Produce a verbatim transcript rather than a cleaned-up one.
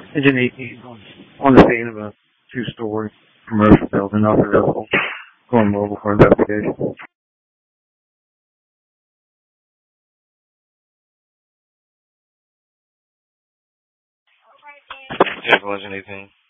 Engine eighteen on the scene of a two-story commercial building off the vehicle going mobile for investigation. Vehicle engine eighteen.